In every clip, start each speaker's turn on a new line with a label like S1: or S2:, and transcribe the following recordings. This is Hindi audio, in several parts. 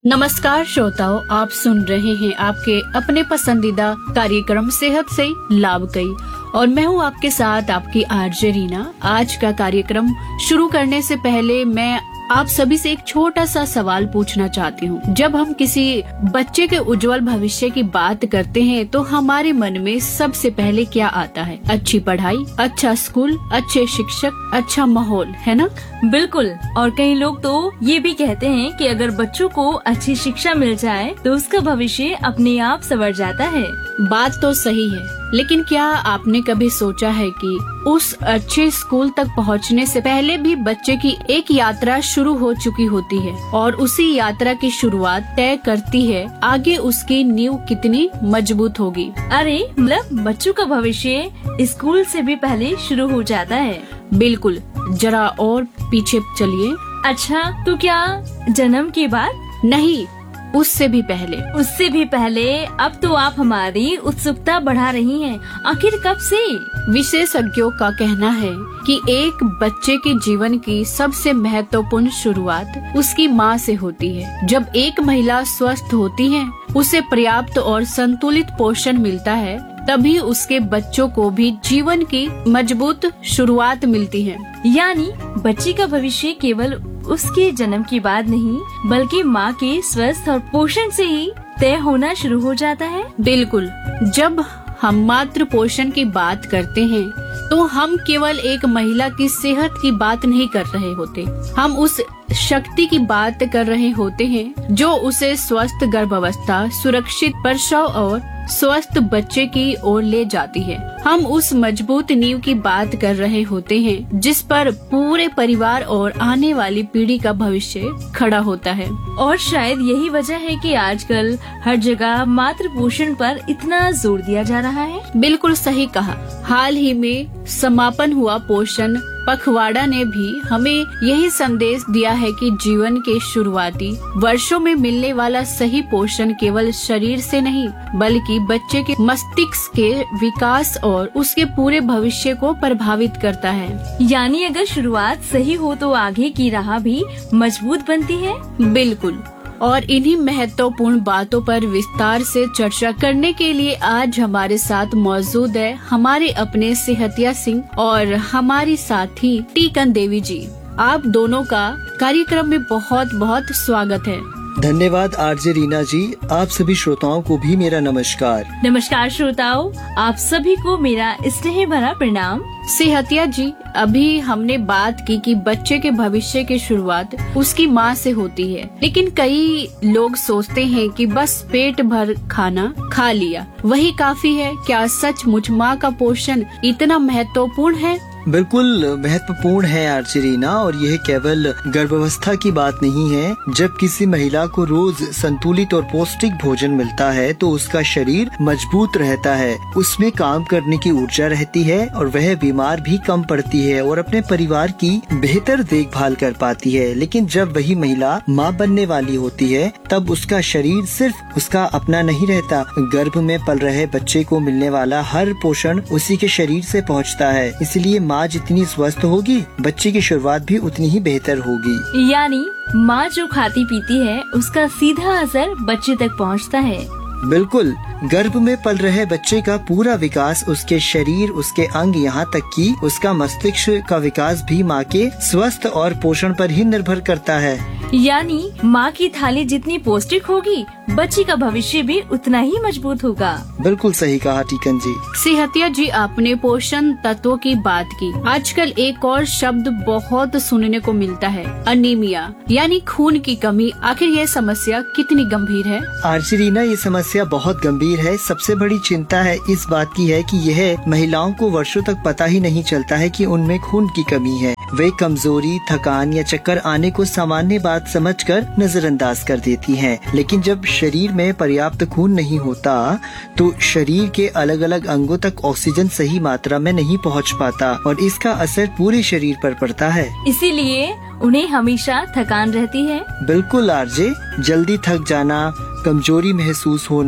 S1: नमस्कार श्रोताओं, आप सुन रहे हैं आपके अपने पसंदीदा कार्यक्रम सेहत से लाभ कई और मैं हूं आपके साथ आपकी आरजे रीना। आज का कार्यक्रम शुरू करने से पहले मैं आप सभी से एक छोटा सा सवाल पूछना चाहती हूँ। जब हम किसी बच्चे के उज्जवल भविष्य की बात करते हैं तो हमारे मन में सबसे पहले क्या आता है? अच्छी पढ़ाई, अच्छा स्कूल, अच्छे शिक्षक, अच्छा माहौल, है ना?
S2: बिल्कुल। और कई लोग तो ये भी कहते हैं कि अगर बच्चों को अच्छी शिक्षा मिल जाए तो उसका भविष्य अपने आप संवर जाता है।
S1: बात तो सही है, लेकिन क्या आपने कभी सोचा है कि उस अच्छे स्कूल तक पहुंचने से पहले भी बच्चे की एक यात्रा शुरू हो चुकी होती है और उसी यात्रा की शुरुआत तय करती है आगे उसकी नींव कितनी मजबूत होगी।
S2: अरे मतलब बच्चों का भविष्य स्कूल से भी पहले शुरू हो जाता है।
S1: बिल्कुल, जरा और पीछे चलिए।
S2: अच्छा, तो क्या जन्म के बाद?
S1: नहीं, उससे भी पहले।
S2: उससे भी पहले? अब तो आप हमारी उत्सुकता बढ़ा रही हैं। आखिर कब से?
S1: विशेषज्ञों का कहना है कि एक बच्चे के जीवन की सबसे महत्वपूर्ण शुरुआत उसकी माँ से होती है। जब एक महिला स्वस्थ होती है, उसे पर्याप्त और संतुलित पोषण मिलता है, तभी उसके बच्चों को भी जीवन की मजबूत शुरुआत मिलती है।
S2: यानी बच्चे का भविष्य केवल उसके जन्म के बाद नहीं, बल्कि माँ के स्वस्थ और पोषण से ही तय होना शुरू हो जाता है।
S1: बिल्कुल, जब हम मातृ पोषण की बात करते हैं तो हम केवल एक महिला की सेहत की बात नहीं कर रहे होते, हम उस शक्ति की बात कर रहे होते हैं जो उसे स्वस्थ गर्भावस्था, सुरक्षित प्रसव और स्वस्थ बच्चे की ओर ले जाती है। हम उस मजबूत नींव की बात कर रहे होते हैं जिस पर पूरे परिवार और आने वाली पीढ़ी का भविष्य खड़ा होता है।
S2: और शायद यही वजह है कि आजकल हर जगह मातृ पोषण पर इतना जोर दिया जा रहा है।
S1: बिल्कुल सही कहा। हाल ही में समापन हुआ पोषण पखवाड़ा ने भी हमें यही संदेश दिया है कि जीवन के शुरुआती वर्षों में मिलने वाला सही पोषण केवल शरीर से नहीं, बल्कि बच्चे के मस्तिष्क के विकास और उसके पूरे भविष्य को प्रभावित करता है।
S2: यानी अगर शुरुआत सही हो तो आगे की राह भी मजबूत बनती है।
S1: बिल्कुल। और इन्हीं महत्वपूर्ण बातों पर विस्तार से चर्चा करने के लिए आज हमारे साथ मौजूद है हमारे अपने सेहतिया सिंह और हमारी साथी टीकन देवी जी। आप दोनों का कार्यक्रम में बहुत बहुत स्वागत है।
S3: धन्यवाद आरजे रीना जी। आप सभी श्रोताओं को भी मेरा नमस्कार।
S2: नमस्कार श्रोताओं, आप सभी को मेरा स्नेह भरा प्रणाम।
S1: सेहतिया जी, अभी हमने बात की कि बच्चे के भविष्य की शुरुआत उसकी माँ से होती है, लेकिन कई लोग सोचते हैं कि बस पेट भर खाना खा लिया वही काफी है। क्या सचमुच माँ का पोषण इतना महत्वपूर्ण है?
S3: बिल्कुल महत्वपूर्ण है आरजे रीना, और यह केवल गर्भावस्था की बात नहीं है। जब किसी महिला को रोज संतुलित और पौष्टिक भोजन मिलता है तो उसका शरीर मजबूत रहता है, उसमें काम करने की ऊर्जा रहती है और वह बीमार भी कम पड़ती है और अपने परिवार की बेहतर देखभाल कर पाती है। लेकिन जब वही महिला माँ बनने वाली होती है तब उसका शरीर सिर्फ उसका अपना नहीं रहता। गर्भ में पल रहे बच्चे को मिलने वाला हर पोषण उसी के शरीर से पहुँचता है। इसलिए माँ जितनी स्वस्थ होगी, बच्चे की शुरुआत भी उतनी ही बेहतर होगी।
S2: यानी माँ जो खाती पीती है उसका सीधा असर बच्चे तक पहुँचता है।
S3: बिल्कुल, गर्भ में पल रहे बच्चे का पूरा विकास, उसके शरीर, उसके अंग, यहाँ तक कि उसका मस्तिष्क का विकास भी माँ के स्वस्थ और पोषण पर ही निर्भर करता है।
S2: यानी माँ की थाली जितनी पौष्टिक होगी, बच्चे का भविष्य भी उतना ही मजबूत होगा।
S3: बिल्कुल सही कहा टीकन जी।
S1: सेहतिया जी, आपने पोषण तत्वों की बात की। आजकल एक और शब्द बहुत सुनने को मिलता है, अनीमिया, यानी खून की कमी। आखिर यह समस्या कितनी गंभीर है?
S3: आरजे रीना, ये समस्या बहुत गंभीर है। सबसे बड़ी चिंता है इस बात की है कि यह महिलाओं को वर्षों तक पता ही नहीं चलता है कि उनमें खून की कमी है। वे कमजोरी, थकान या चक्कर आने को सामान्य बात समझकर नजरअंदाज कर देती हैं। लेकिन जब शरीर में पर्याप्त खून नहीं होता तो शरीर के अलग अलग अंगों तक ऑक्सीजन सही मात्रा में नहीं पहुंच पाता और इसका असर पूरे शरीर पर पड़ता है।
S2: इसीलिए उन्हें हमेशा थकान रहती है।
S3: बिल्कुल आरजे, जल्दी थक जाना, कमजोरी महसूस होना,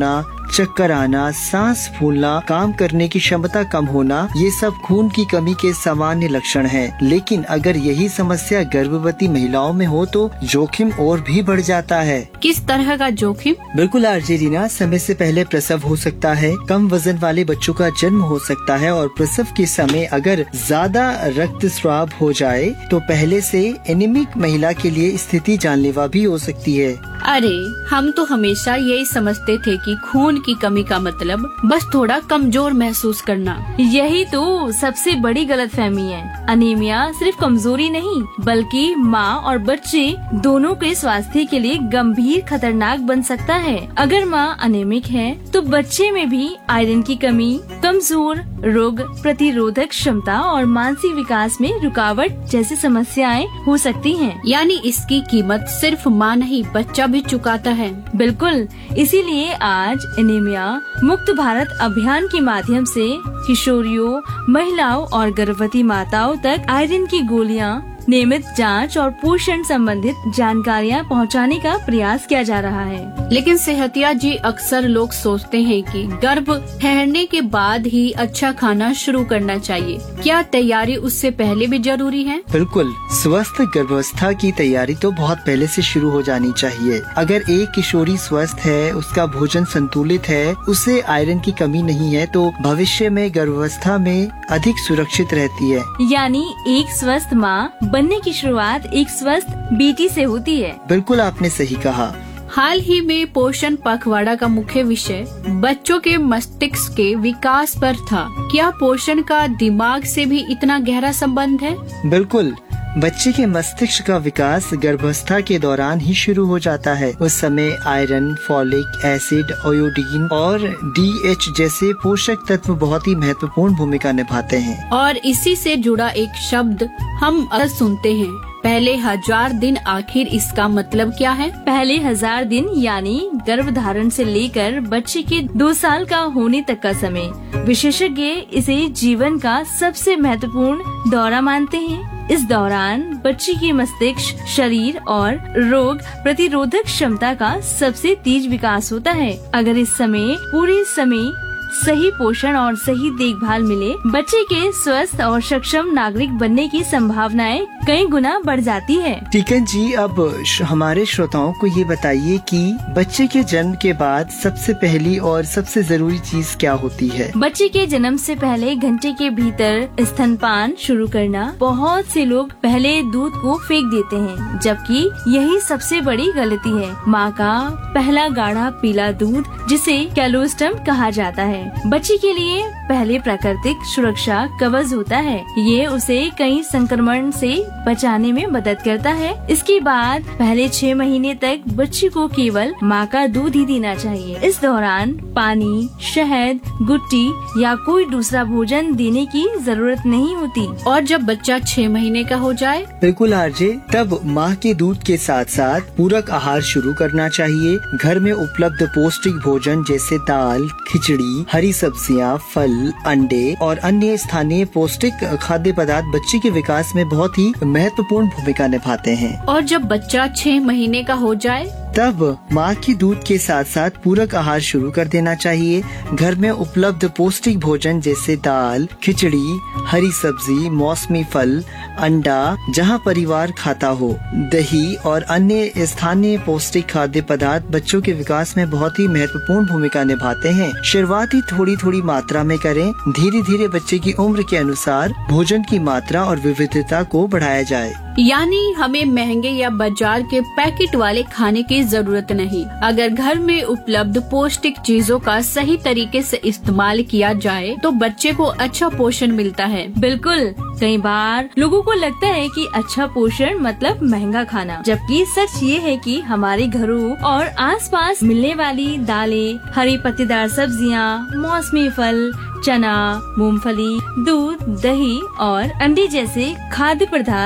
S3: चक्कर आना, सांस फूलना, काम करने की क्षमता कम होना, ये सब खून की कमी के सामान्य लक्षण हैं। लेकिन अगर यही समस्या गर्भवती महिलाओं में हो तो जोखिम और भी बढ़ जाता है।
S1: किस तरह का जोखिम?
S3: बिल्कुल आर्जेरीना, समय से पहले प्रसव हो सकता है, कम वजन वाले बच्चों का जन्म हो सकता है और प्रसव के समय अगर ज्यादा रक्तस्राव हो जाए तो पहले से एनीमिक महिला के लिए स्थिति जानलेवा भी हो सकती है।
S1: अरे, हम तो हमेशा यही समझते थे कि खून की कमी का मतलब बस थोड़ा कमजोर महसूस करना।
S2: यही तो सबसे बड़ी गलतफहमी है। अनीमिया सिर्फ कमजोरी नहीं बल्कि माँ और बच्चे दोनों के स्वास्थ्य के लिए गंभीर खतरनाक बन सकता है। अगर माँ अनेमिक है तो बच्चे में भी आयरन की कमी, कमजोर रोग प्रतिरोधक क्षमता और मानसिक विकास में रुकावट जैसी समस्याएं हो सकती हैं।
S1: यानी इसकी कीमत सिर्फ माँ नहीं बच्चा भी चुकाता है।
S2: बिल्कुल, इसीलिए आज एनीमिया मुक्त भारत अभियान के माध्यम से किशोरियों, महिलाओं और गर्भवती माताओं तक आयरन की गोलियां, नियमित जांच और पोषण संबंधित जानकारियां पहुंचाने का प्रयास किया जा रहा है।
S1: लेकिन सेहतिया जी, अक्सर लोग सोचते हैं कि गर्भ ठहरने के बाद ही अच्छा खाना शुरू करना चाहिए। क्या तैयारी उससे पहले भी जरूरी है?
S3: बिल्कुल, स्वस्थ गर्भावस्था की तैयारी तो बहुत पहले से शुरू हो जानी चाहिए। अगर एक किशोरी स्वस्थ है, उसका भोजन संतुलित है, उसे आयरन की कमी नहीं है तो भविष्य में गर्भावस्था में अधिक सुरक्षित रहती है।
S2: यानी एक स्वस्थ माँ बनने की शुरुआत एक स्वस्थ बेटी से होती है।
S3: बिल्कुल, आपने सही कहा।
S1: हाल ही में पोषण पखवाड़ा का मुख्य विषय बच्चों के मस्तिष्क के विकास पर था। क्या पोषण का दिमाग से भी इतना गहरा संबंध है?
S3: बिल्कुल, बच्चे के मस्तिष्क का विकास गर्भावस्था के दौरान ही शुरू हो जाता है। उस समय आयरन, फॉलिक एसिड, आयोडीन और DH जैसे पोषक तत्व बहुत ही महत्वपूर्ण भूमिका निभाते हैं।
S1: और इसी से जुड़ा एक शब्द हम अक्सर सुनते हैं, पहले 1000 दिन। आखिर इसका मतलब क्या है?
S2: पहले 1000 दिन यानी गर्भधारण से लेकर बच्चे के 2 साल का होने तक का समय। विशेषज्ञ इसे जीवन का सबसे महत्वपूर्ण दौरा मानते हैं। इस दौरान बच्चे के मस्तिष्क, शरीर और रोग प्रतिरोधक क्षमता का सबसे तेज विकास होता है। अगर इस समय पूरे समय सही पोषण और सही देखभाल मिले, बच्चे के स्वस्थ और सक्षम नागरिक बनने की संभावनाएं कई गुना बढ़ जाती है।
S3: टीकन जी, अब हमारे श्रोताओं को ये बताइए कि बच्चे के जन्म के बाद सबसे पहली और सबसे जरूरी चीज क्या होती है?
S2: बच्चे के जन्म से पहले घंटे के भीतर स्तनपान शुरू करना। बहुत से लोग पहले दूध को फेंक देते हैं, जबकि यही सबसे बड़ी गलती है। माँ का पहला गाढ़ा पीला दूध, जिसे कैलोस्टम कहा जाता है, बच्चे के लिए पहले प्राकृतिक सुरक्षा कवच होता है। ये उसे कई संक्रमण से बचाने में मदद करता है। इसके बाद पहले 6 महीने तक बच्चे को केवल माँ का दूध ही देना चाहिए। इस दौरान पानी, शहद, गुट्टी या कोई दूसरा भोजन देने की जरूरत नहीं होती।
S1: और जब बच्चा 6 महीने का हो जाए?
S3: बिल्कुल आरजे, तब माँ के दूध के साथ साथ पूरक आहार शुरू करना चाहिए। घर में उपलब्ध पौष्टिक भोजन जैसे दाल, खिचड़ी, हरी सब्जियां, फल, अंडे और अन्य स्थानीय पौष्टिक खाद्य पदार्थ बच्चे के विकास में बहुत ही महत्वपूर्ण भूमिका निभाते हैं।
S1: और जब बच्चा 6 महीने का हो जाए?
S3: तब माँ की दूध के साथ साथ पूरक आहार शुरू कर देना चाहिए। घर में उपलब्ध पौष्टिक भोजन जैसे दाल, खिचड़ी, हरी सब्जी, मौसमी फल, अंडा, जहाँ परिवार खाता हो, दही और अन्य स्थानीय पौष्टिक खाद्य पदार्थ बच्चों के विकास में बहुत ही महत्वपूर्ण भूमिका निभाते हैं। शुरुआती थोड़ी थोड़ी मात्रा में करें। धीरे धीरे बच्चे की उम्र के अनुसार भोजन की मात्रा और विविधता को बढ़ाया जाए।
S1: यानी हमें महंगे या बाजार के पैकेट वाले खाने की जरूरत नहीं। अगर घर में उपलब्ध पौष्टिक चीजों का सही तरीके से इस्तेमाल किया जाए तो बच्चे को अच्छा पोषण मिलता है।
S2: बिल्कुल, कई बार लोगों को लगता है कि अच्छा पोषण मतलब महंगा खाना, जबकि सच ये है कि हमारे घरों और आसपास मिलने वाली दालें, हरी पत्तेदार सब्जियां, मौसमी फल, चना, मूंगफली, दूध, दही और अंडे जैसे खाद्य पदार्थ